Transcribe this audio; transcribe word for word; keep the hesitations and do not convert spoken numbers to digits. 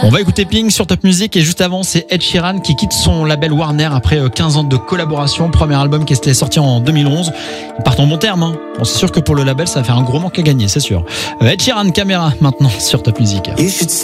On va écouter Pink sur Top Music et juste avant c'est Ed Sheeran qui quitte son label Warner après quinze ans de collaboration. Premier album qui était sorti en deux mille onze. Ils partent en bon terme. Hein. Bon, c'est sûr que pour le label ça va faire un gros manque à gagner, c'est sûr. Ed Sheeran, Caméra maintenant sur Top Music.